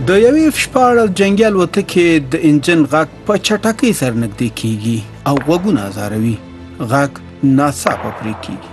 د یوې F-14 جنګي الوتکې د انجن غږ په چټکۍ سره نږدې کیږي او غوږونه ازاروي. غږ ناڅاپه پرې کیږي.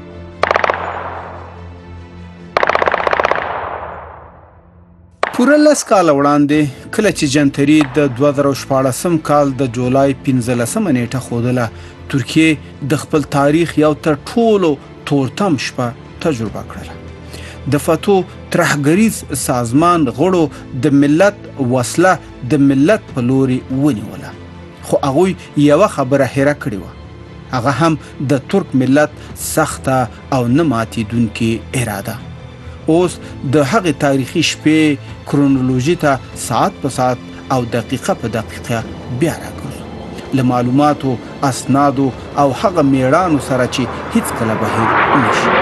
پوره 10 کاله وړاندې کله چې جنتري د 2014 کال د جولای 15 نیټه ښودله، ترکیې د خپل تاریخ یو تر ټولو تورتم شپه تجربه کړله. د فتو ترهګریز سازمان غړو د ملت وسله د ملت په لوري ونیوله، خو هغوی یوه خبره هیره کړې وه، هغه هم د ترک ملت سخته او نه ماتېدونکې اراده. اوس د هغې تاریخي شپې کرونولوژي ته ساعت په ساعت او دقیقه په دقیقه بیا راګرځو، له معلوماتو، اسنادو او هغه میړانو سره چې هیڅکله به هېر نشي.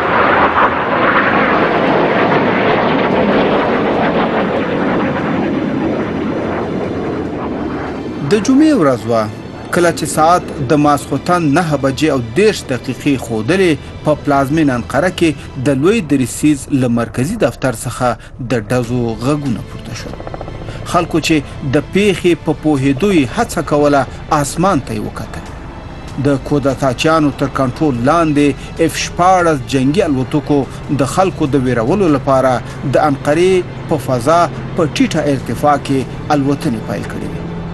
د جمعې ورځ وه، کله چې ساعت د ماسخوتن 9 بجې او 10 دقیقې ښودلې، په پلازمین انقره کې د لوی دریسیز له مرکزي دفتر څخه د ډزو غږونه پورته شول. خلکو چې د پیښې په پوهېدو یې هڅه کوله، اسمان ته یې وکتل. د کودتاچیانو تر کنټرول لاندې F-14 جنګي الوتکو د خلکو د ویرولو لپاره د انقرې په فضا په ټیټه ارتفاع کې الوتنې پیل کړې وې.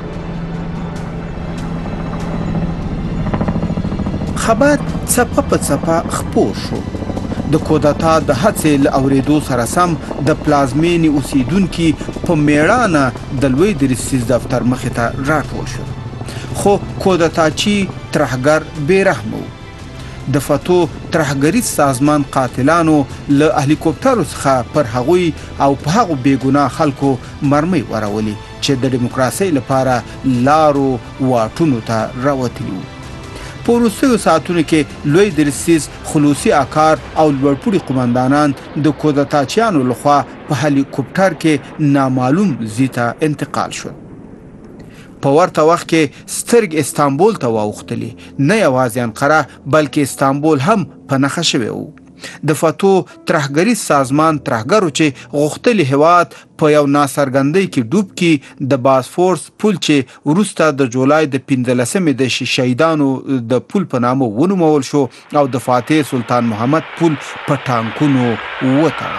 خبر څپه په څپه خپور شو. د کودتا د هڅې له اورېدو سره سم د پلازمینې اوسیدونکي په میړانه د لوی دریسیز دفتر مخې ته راټول شول. خو کودتاچي ترهګر بې رحمه و. د فتو ترهګریز سازمان قاتلانو له هلیکوپټرو څخه پر هغوی او په هغو بېګناه خلکو مرمۍ ورولې چې د ډیموکراسۍ لپاره لارو واټونو ته راوتلي وو. په وروستیو ساعتونو کې لوی دریسیز خلوصي اکار او لوړپوړي قمندانان د کودتاچیانو لخوا په هلیکوپټر کې نامعلوم ځای ته انتقال شول. په ورته وخت کې سترګې استانبول ته واوښتلې، نه یوازې انقره بلکې استانبول هم په نښه شوی و. د فتو ترهګریز سازمان ترهګرو چې غوښتلي هېواد په یو ناڅرګندۍ کې ډوب کړي، د باسفورس پل چې وروسته د جولای د 15 د شهیدانو د پل په نامه ونومول شو او د فاتح سلطان محمد پل په ټانکونو وتړه.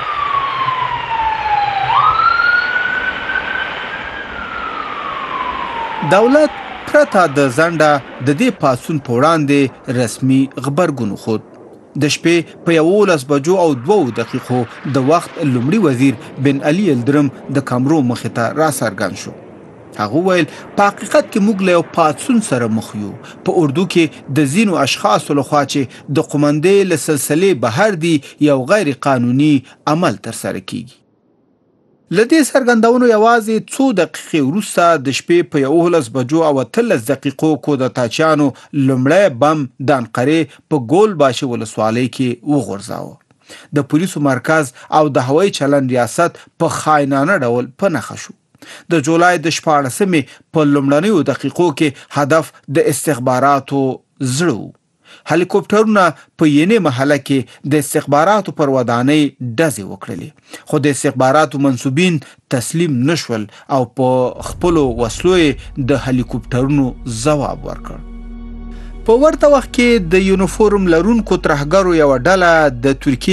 دولت پرته د ځنډه د دې پاڅون په وړاندې رسمي غبرګون وښود. د شپې په 11 بجو او 2 دقیقو د وخت لومړي وزیر بن علي الدرم د کامرو مخې ته راڅرګند شو. هغه ویل په حقیقت کې موږ له یو پاڅون سره مخ یو، په اردو کې د ځینو اشخاصو لخوا چې د قومندې له سلسلې بهر دي یو غیر قانوني عمل ترسره کیږي. له دې څرګندونو یوازې څو دقیقې وروسته د شپې په 11 بجو او 13 دقیقو کودتاچیانو لومړی بم د انقرې په ګول باشي ولسوالۍ کې وغورځاوه. د پولیسو مرکز او د هوایي چلند ریاست په خاینانه ډول په نښه شو. د جولای د 14 په لومړنیو دقیقو کې هدف د استخباراتو زړه و. هلیکوپټرونه په یینې محله کې د استخباراتو پر ودانۍ ډزې وکړلې، خو د استخباراتو منصوبین تسلیم نشول او په خپلو وسلو د هلیکوپټرونو ځواب ورکړ. په ورته وخت کې د یونیفورم لرونکو ترهګرو یوه ډله د ترکیې